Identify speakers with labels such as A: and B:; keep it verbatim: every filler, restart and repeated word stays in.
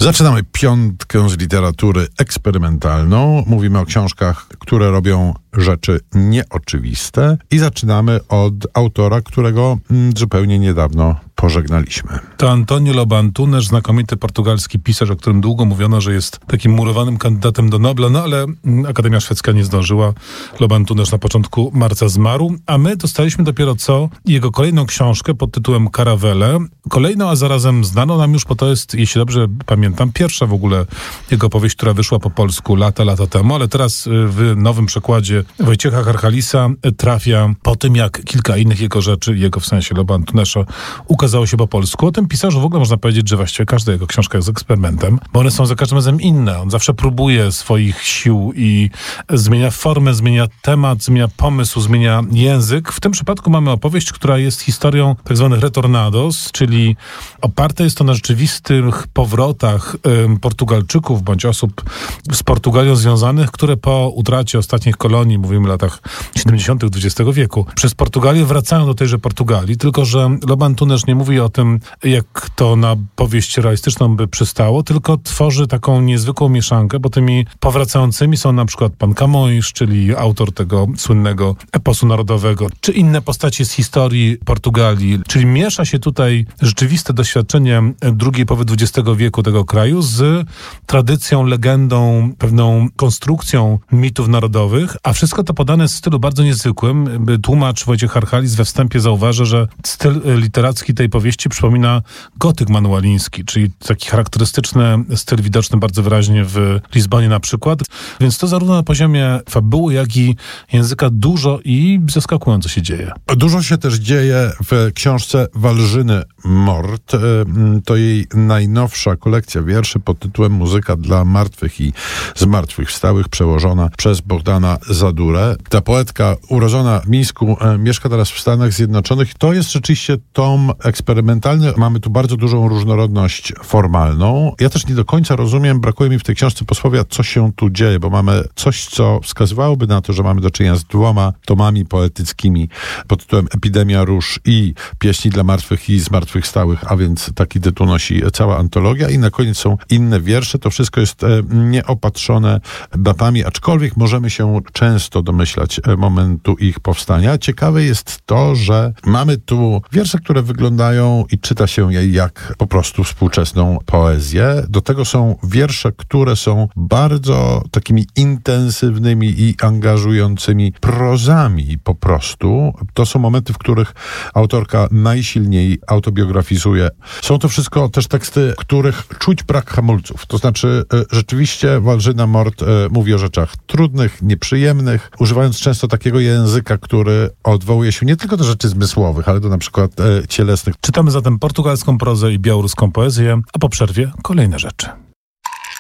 A: Zaczynamy piątkę z literatury eksperymentalną. Mówimy o książkach, które robią rzeczy nieoczywiste i zaczynamy od autora, którego mm, zupełnie niedawno pożegnaliśmy.
B: To Antonio Loban Tunes, znakomity portugalski pisarz, o którym długo mówiono, że jest takim murowanym kandydatem do Nobla, no ale Akademia Szwedzka nie zdążyła. Loban Tunes na początku marca zmarł, a my dostaliśmy dopiero co jego kolejną książkę pod tytułem Caravelle. Kolejną, a zarazem znaną nam już, bo to jest, jeśli dobrze pamiętam, pierwsza w ogóle jego powieść, która wyszła po polsku lata, lata temu, ale teraz w nowym przekładzie Wojciecha Harchalisa trafia po tym, jak kilka innych jego rzeczy, jego w sensie Loban Tunesa, ukazało się po polsku. O tym pisarzu w ogóle można powiedzieć, że właściwie każda jego książka jest eksperymentem, bo one są za każdym razem inne. On zawsze próbuje swoich sił i zmienia formę, zmienia temat, zmienia pomysł, zmienia język. W tym przypadku mamy opowieść, która jest historią tak zwanych retornados, czyli oparte jest to na rzeczywistych powrotach y, Portugalczyków bądź osób z Portugalią związanych, które po utracie ostatnich kolonii, mówimy w latach siedemdziesiątych dwudziestego wieku, przez Portugalię wracają do tejże Portugalii, tylko że Loban Tunes nie mówi o tym, jak to na powieść realistyczną by przystało, tylko tworzy taką niezwykłą mieszankę, bo tymi powracającymi są na przykład pan Camões, czyli autor tego słynnego eposu narodowego, czy inne postacie z historii Portugalii, czyli miesza się tutaj rzeczywiste doświadczenie drugiej połowy dwudziestego wieku tego kraju z tradycją, legendą, pewną konstrukcją mitów narodowych, a wszystko to podane w stylu bardzo niezwykłym. Tłumacz Wojciech Harchalis we wstępie zauważa, że styl literacki tej powieści przypomina gotyk manualiński, czyli taki charakterystyczny styl widoczny bardzo wyraźnie w Lizbonie na przykład. Więc to zarówno na poziomie fabuły, jak i języka dużo i zaskakująco się dzieje.
A: Dużo się też dzieje w książce Walżyny Mort. To jej najnowsza kolekcja wierszy pod tytułem Muzyka dla martwych i zmartwychwstałych, przełożona przez Bogdana Zadurę. Ta poetka urodzona w Mińsku mieszka teraz w Stanach Zjednoczonych. To jest rzeczywiście tom eksperymentalny. Mamy tu bardzo dużą różnorodność formalną. Ja też nie do końca rozumiem, brakuje mi w tej książce posłowia, co się tu dzieje, bo mamy coś, co wskazywałoby na to, że mamy do czynienia z dwoma tomami poetyckimi pod tytułem Epidemia róż i Pieśni dla martwych i zmartwychwstałych, a więc taki tytuł nosi cała antologia i na koniec są inne wiersze. To wszystko jest nieopatrzone datami, aczkolwiek możemy się często domyślać momentu ich powstania. Ciekawe jest to, że mamy tu wiersze, które wyglądają i czyta się je jak po prostu współczesną poezję. Do tego są wiersze, które są bardzo takimi intensywnymi i angażującymi prozami po prostu. To są momenty, w których autorka najsilniej autobiografizuje. Są to wszystko też teksty, w których czuć brak hamulców. To znaczy rzeczywiście Walżyna Mort mówi o rzeczach trudnych, nieprzyjemnych, używając często takiego języka, który odwołuje się nie tylko do rzeczy zmysłowych, ale do na przykład e, cielesnych.
B: Czytamy zatem portugalską prozę i białoruską poezję, a po przerwie kolejne rzeczy.